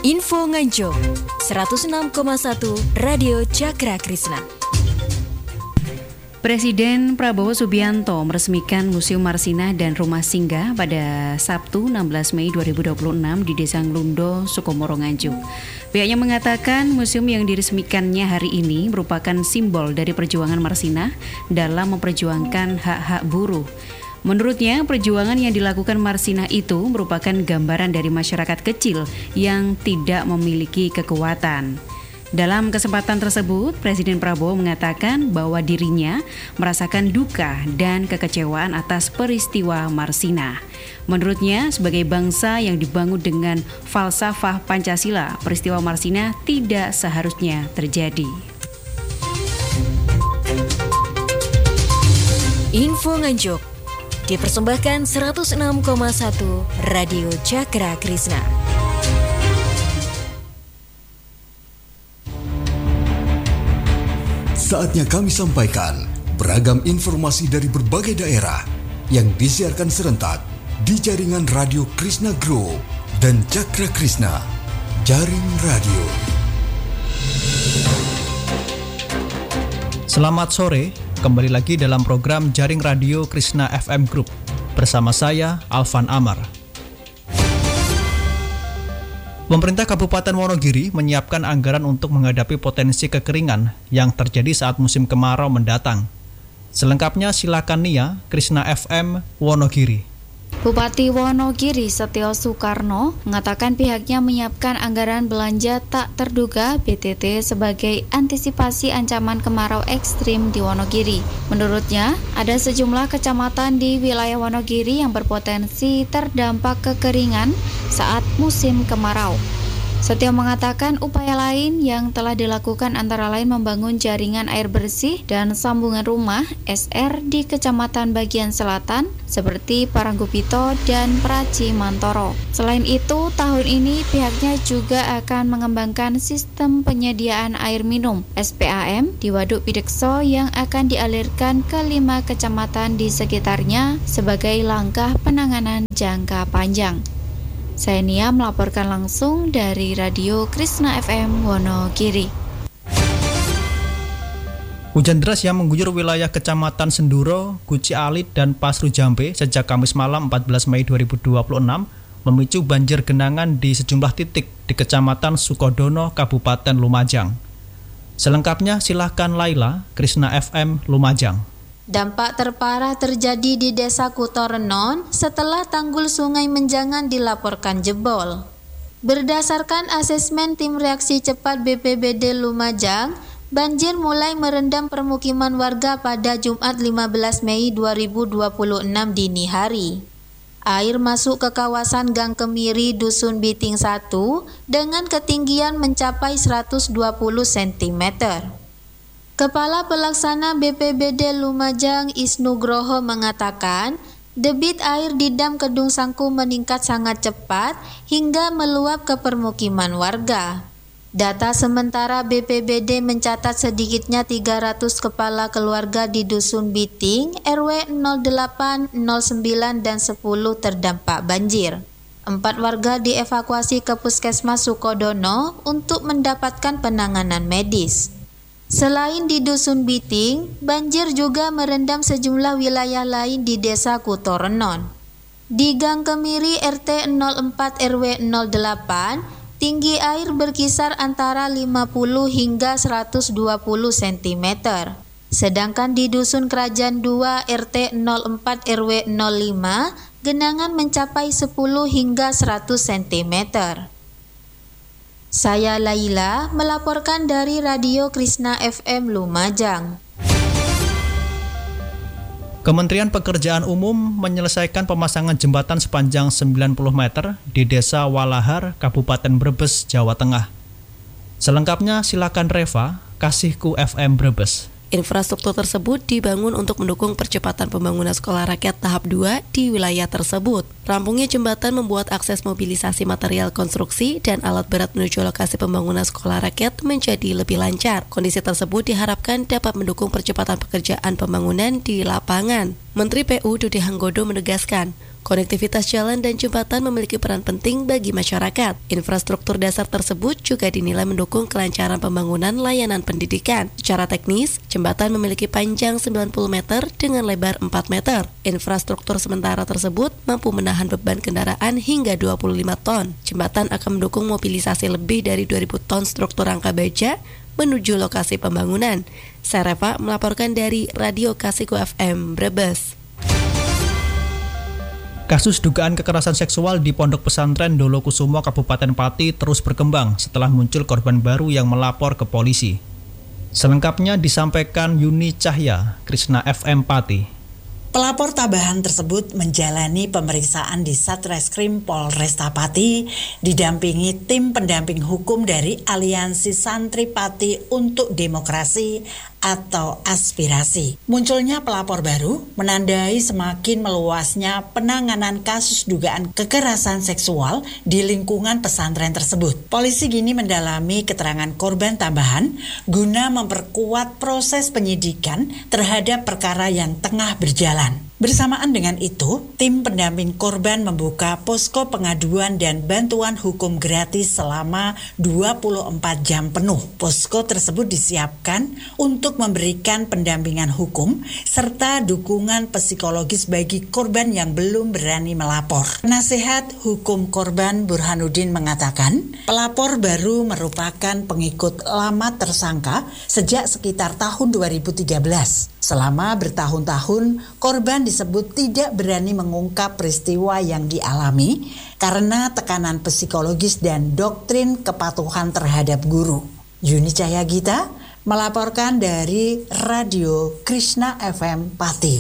Info Nganjuk 106,1 Radio Cakra Krisna. Presiden Prabowo Subianto meresmikan Museum Marsinah dan Rumah Singgah pada Sabtu 16 Mei 2026 di Desa Nglundo, Sukomoro, Nganjuk. Pihaknya mengatakan museum yang diresmikannya hari ini merupakan simbol dari perjuangan Marsinah dalam memperjuangkan hak-hak buruh. Menurutnya, perjuangan yang dilakukan Marsinah itu merupakan gambaran dari masyarakat kecil yang tidak memiliki kekuatan. Dalam kesempatan tersebut, Presiden Prabowo mengatakan bahwa dirinya merasakan duka dan kekecewaan atas peristiwa Marsinah. Menurutnya, sebagai bangsa yang dibangun dengan falsafah Pancasila, peristiwa Marsinah tidak seharusnya terjadi. Info Nganjuk dipersembahkan 106,1 Radio Cakra Krisna. Saatnya kami sampaikan beragam informasi dari berbagai daerah yang disiarkan serentak di jaringan Radio Krisna Group dan Cakra Krisna, Jaring Radio. Selamat sore, kembali lagi dalam program Jaring Radio Krisna FM Group bersama saya, Alvan Amar. Pemerintah Kabupaten Wonogiri menyiapkan anggaran untuk menghadapi potensi kekeringan yang terjadi saat musim kemarau mendatang. Selengkapnya silakan Nia, Krisna FM Wonogiri. Bupati Wonogiri Setio Soekarno mengatakan pihaknya menyiapkan anggaran belanja tak terduga BTT sebagai antisipasi ancaman kemarau ekstrim di Wonogiri. Menurutnya, ada sejumlah kecamatan di wilayah Wonogiri yang berpotensi terdampak kekeringan saat musim kemarau. Setio mengatakan upaya lain yang telah dilakukan antara lain membangun jaringan air bersih dan sambungan rumah SR di kecamatan bagian selatan seperti Paranggupito dan Praci Mantoro. Selain itu, tahun ini pihaknya juga akan mengembangkan sistem penyediaan air minum SPAM di Waduk Pidekso yang akan dialirkan ke 5 kecamatan di sekitarnya sebagai langkah penanganan jangka panjang. Saya Nia melaporkan langsung dari Radio Krisna FM Wonogiri. Hujan deras yang mengguyur wilayah Kecamatan Senduro, Guci Alit, dan Pasru Jambe sejak Kamis malam 14 Mei 2026 memicu banjir genangan di sejumlah titik di Kecamatan Sukodono, Kabupaten Lumajang. Selengkapnya silahkan Laila, Krisna FM Lumajang. Dampak terparah terjadi di Desa Kutorenon setelah tanggul Sungai Menjangan dilaporkan jebol. Berdasarkan asesmen tim reaksi cepat BPBD Lumajang, banjir mulai merendam permukiman warga pada Jumat 15 Mei 2026 dini hari. Air masuk ke kawasan Gang Kemiri Dusun Biting 1 dengan ketinggian mencapai 120 cm. Kepala Pelaksana BPBD Lumajang Isnugroho mengatakan, debit air di dam Kedung Sangku meningkat sangat cepat hingga meluap ke permukiman warga. Data sementara BPBD mencatat sedikitnya 300 kepala keluarga di Dusun Biting, RW 08, 09, dan 10 terdampak banjir. 4 warga dievakuasi ke Puskesmas Sukodono untuk mendapatkan penanganan medis. Selain di Dusun Biting, banjir juga merendam sejumlah wilayah lain di Desa Kutorenon. Di Gang Kemiri RT 04 RW 08, tinggi air berkisar antara 50 hingga 120 cm. Sedangkan di Dusun Kerajaan 2 RT 04 RW 05, genangan mencapai 10 hingga 100 cm. Saya Laila melaporkan dari Radio Krisna FM Lumajang. Kementerian Pekerjaan Umum menyelesaikan pemasangan jembatan sepanjang 90 meter di Desa Walahar, Kabupaten Brebes, Jawa Tengah. Selengkapnya silakan Reva, Kasihku FM Brebes. Infrastruktur tersebut dibangun untuk mendukung percepatan pembangunan sekolah rakyat tahap 2 di wilayah tersebut. Rampungnya jembatan membuat akses mobilisasi material konstruksi dan alat berat menuju lokasi pembangunan sekolah rakyat menjadi lebih lancar. Kondisi tersebut diharapkan dapat mendukung percepatan pekerjaan pembangunan di lapangan. Menteri PU Dude Hanggodo menegaskan, Konektivitas jalan dan jembatan memiliki peran penting bagi masyarakat. Infrastruktur dasar tersebut juga dinilai mendukung kelancaran pembangunan layanan pendidikan. Secara teknis, jembatan memiliki panjang 90 meter dengan lebar 4 meter. Infrastruktur sementara tersebut mampu menahan beban kendaraan hingga 25 ton. Jembatan akan mendukung mobilisasi lebih dari 2.000 ton struktur rangka baja menuju lokasi pembangunan. Saya Reva melaporkan dari Radio Kasiko FM Brebes. Kasus dugaan kekerasan seksual di Pondok Pesantren Dolokusumo, Kabupaten Pati terus berkembang setelah muncul korban baru yang melapor ke polisi. Selengkapnya disampaikan Yuni Cahya, Krishna FM Pati. Pelapor tambahan tersebut menjalani pemeriksaan di Satreskrim Polresta Pati didampingi tim pendamping hukum dari Aliansi Santri Pati untuk Demokrasi atau Aspirasi. Munculnya pelapor baru menandai semakin meluasnya penanganan kasus dugaan kekerasan seksual di lingkungan pesantren tersebut. Polisi kini mendalami keterangan korban tambahan guna memperkuat proses penyidikan terhadap perkara yang tengah berjalan. Bersamaan dengan itu, tim pendamping korban membuka posko pengaduan dan bantuan hukum gratis selama 24 jam penuh. Posko tersebut disiapkan untuk memberikan pendampingan hukum serta dukungan psikologis bagi korban yang belum berani melapor. Nasihat hukum korban Burhanuddin mengatakan, pelapor baru merupakan pengikut lama tersangka sejak sekitar tahun 2013. Selama bertahun-tahun, korban disebut tidak berani mengungkap peristiwa yang dialami karena tekanan psikologis dan doktrin kepatuhan terhadap guru. Yuni Cahya Gita melaporkan dari Radio Krishna FM Pati.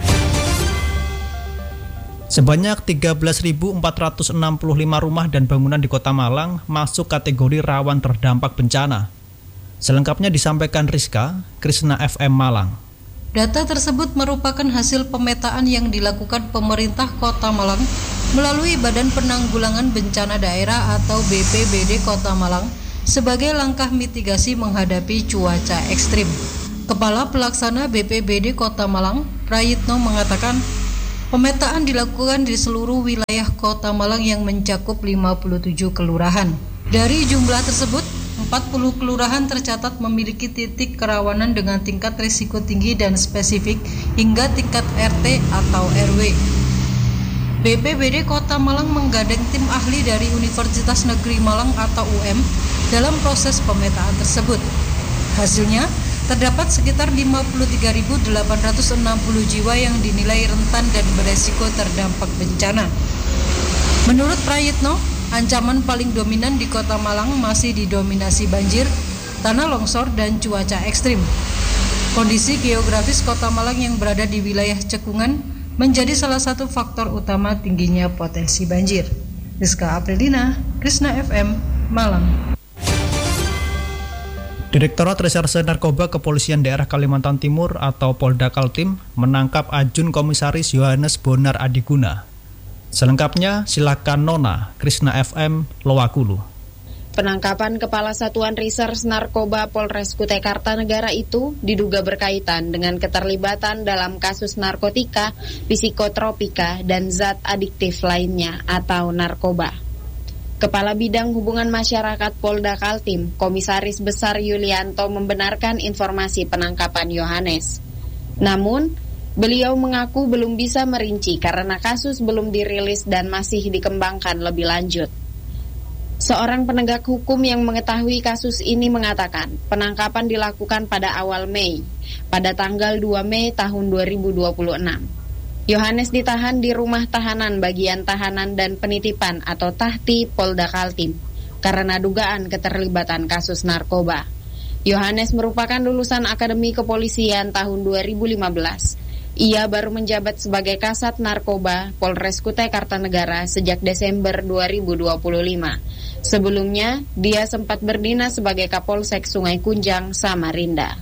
Sebanyak 13.465 rumah dan bangunan di Kota Malang masuk kategori rawan terdampak bencana. Selengkapnya disampaikan Rizka, Krishna FM Malang. Data tersebut merupakan hasil pemetaan yang dilakukan pemerintah Kota Malang melalui Badan Penanggulangan Bencana Daerah atau BPBD Kota Malang sebagai langkah mitigasi menghadapi cuaca ekstrim. Kepala Pelaksana BPBD Kota Malang, Prayitno mengatakan, pemetaan dilakukan di seluruh wilayah Kota Malang yang mencakup 57 kelurahan. Dari jumlah tersebut, 40 kelurahan tercatat memiliki titik kerawanan dengan tingkat risiko tinggi dan spesifik hingga tingkat RT atau RW. BPBD Kota Malang menggandeng tim ahli dari Universitas Negeri Malang atau UM dalam proses pemetaan tersebut. Hasilnya, terdapat sekitar 53.860 jiwa yang dinilai rentan dan beresiko terdampak bencana. Menurut Prayitno, ancaman paling dominan di Kota Malang masih didominasi banjir, tanah longsor, dan cuaca ekstrim. Kondisi geografis Kota Malang yang berada di wilayah cekungan menjadi salah satu faktor utama tingginya potensi banjir. Rizka Aprilina, Krishna FM, Malang. Direktorat Reserse Narkoba Kepolisian Daerah Kalimantan Timur atau Polda Kaltim menangkap Ajun Komisaris Yohanes Bonar Adiguna. Selengkapnya silakan Nona, Krishna FM, Lowakulu. Penangkapan Kepala Satuan Reserse Narkoba Polres Kutai Kartanegara itu diduga berkaitan dengan keterlibatan dalam kasus narkotika, psikotropika, dan zat adiktif lainnya atau narkoba. Kepala Bidang Hubungan Masyarakat Polda Kaltim, Komisaris Besar Yulianto membenarkan informasi penangkapan Yohanes. Namun, beliau mengaku belum bisa merinci karena kasus belum dirilis dan masih dikembangkan lebih lanjut. Seorang penegak hukum yang mengetahui kasus ini mengatakan penangkapan dilakukan pada awal Mei, pada tanggal 2 Mei tahun 2026. Yohanes ditahan di Rumah Tahanan Bagian Tahanan dan Penitipan atau Tahti Polda Kaltim karena dugaan keterlibatan kasus narkoba. Yohanes merupakan lulusan Akademi Kepolisian tahun 2015. Ia baru menjabat sebagai Kasat Narkoba Polres Kutai Kartanegara sejak Desember 2025. Sebelumnya, dia sempat berdinas sebagai Kapolsek Sungai Kunjang, Samarinda.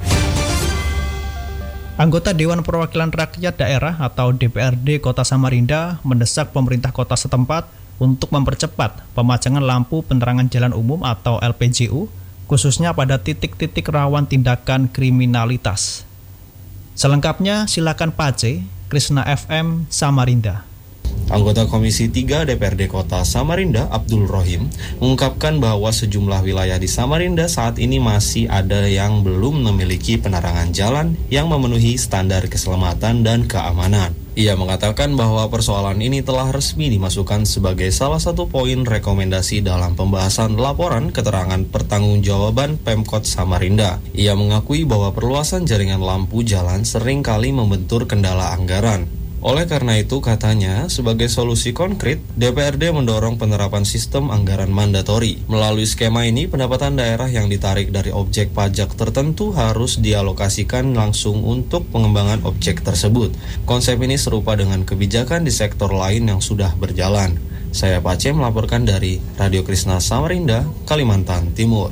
Anggota Dewan Perwakilan Rakyat Daerah atau DPRD Kota Samarinda mendesak pemerintah kota setempat untuk mempercepat pemasangan lampu penerangan jalan umum atau LPJU, khususnya pada titik-titik rawan tindakan kriminalitas. Selengkapnya silakan Pace, Krishna FM, Samarinda. Anggota Komisi 3 DPRD Kota Samarinda, Abdul Rohim, mengungkapkan bahwa sejumlah wilayah di Samarinda saat ini masih ada yang belum memiliki penerangan jalan yang memenuhi standar keselamatan dan keamanan. Ia mengatakan bahwa persoalan ini telah resmi dimasukkan sebagai salah satu poin rekomendasi dalam pembahasan laporan keterangan pertanggungjawaban Pemkot Samarinda. Ia mengakui bahwa perluasan jaringan lampu jalan sering kali membentur kendala anggaran. Oleh karena itu, katanya, sebagai solusi konkret, DPRD mendorong penerapan sistem anggaran mandatori. Melalui skema ini, pendapatan daerah yang ditarik dari objek pajak tertentu harus dialokasikan langsung untuk pengembangan objek tersebut. Konsep ini serupa dengan kebijakan di sektor lain yang sudah berjalan. Saya Pace melaporkan dari Radio Krishna Samarinda, Kalimantan Timur.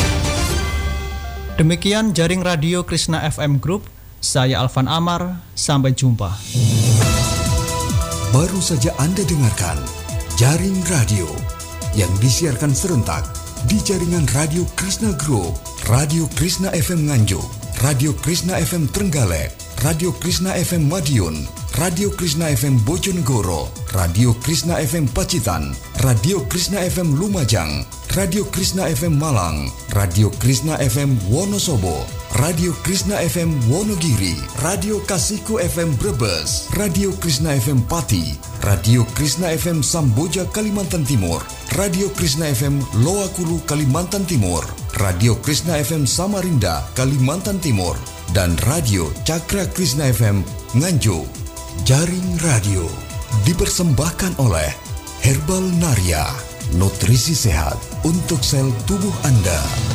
Demikian jaring Radio Krishna FM Group. Saya Alvan Amar, sampai jumpa. Baru saja Anda dengarkan Jaring Radio yang disiarkan serentak di jaringan Radio Krishna Group, Radio Krishna FM Nganjuk, Radio Krishna FM Trenggalek, Radio Krishna FM Madiun, Radio Krishna FM Bojonegoro, Radio Krishna FM Pacitan, Radio Krishna FM Lumajang, Radio Krishna FM Malang, Radio Krishna FM Wonosobo, Radio Krishna FM Wonogiri, Radio Kasiku FM Brebes, Radio Krishna FM Pati, Radio Krishna FM Samboja Kalimantan Timur, Radio Krishna FM Loakulu Kalimantan Timur, Radio Krishna FM Samarinda Kalimantan Timur, dan Radio Cakra Krishna FM Nganjuk. Jaring Radio dipersembahkan oleh Herbal Naria, nutrisi sehat untuk sel tubuh Anda.